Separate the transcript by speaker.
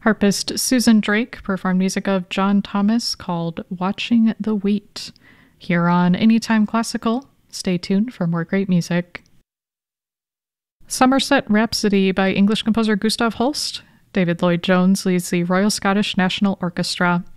Speaker 1: Harpist Susan Drake performed music of John Thomas called Watching the Wheat. Here on Anytime Classical, stay tuned for more great music. Somerset Rhapsody by English composer Gustav Holst. David Lloyd-Jones leads the Royal Scottish National Orchestra.